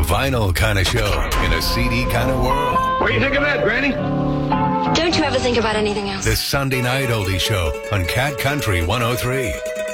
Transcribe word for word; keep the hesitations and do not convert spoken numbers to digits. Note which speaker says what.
Speaker 1: vinyl kind of show in a C D kind of world.
Speaker 2: What do you think of that, Granny?
Speaker 3: Don't you ever think about anything else?
Speaker 1: This Sunday night oldie show on Cat Country one oh three.